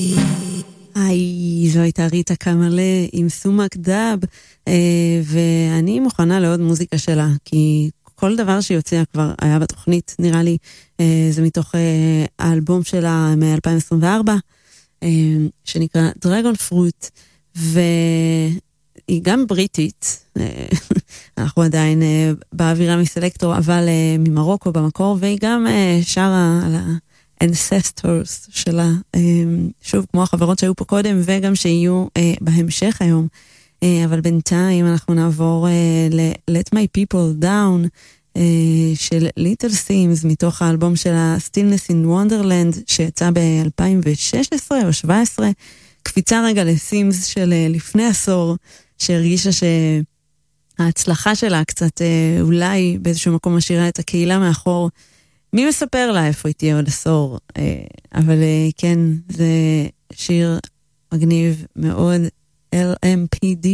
היי, זו הייתה ריטה קמלה עם סומק דאב, ואני מוכנה לעוד מוזיקה שלה, כי כל דבר שיוצא כבר היה בתוכנית, נראה לי, זה מתוך האלבום שלה מ-2024, שנקרא דרגון פרוט, והיא גם בריטית, אנחנו עדיין באווירה מסלקטור, אבל ממרוקו במקור, והיא גם שרה על ancestors שלה, שוב כמו החברות שהיו פה קודם וגם שיהיו בהמשך היום, אבל בינתיים אנחנו נעבור ל-Let My People Down של Little Sims מתוך האלבום של Stillness in Wonderland שיצא ב-2016 או 2017, קפיצה רגע לסימס של לפני עשור שהרגישה שההצלחה שלה קצת אולי באיזשהו מקום משאירה את הקהילה מאחור. מי מספר לה איפה היא תהיה עוד עשור? אבל כן, זה שיר מגניב מאוד, LMPD.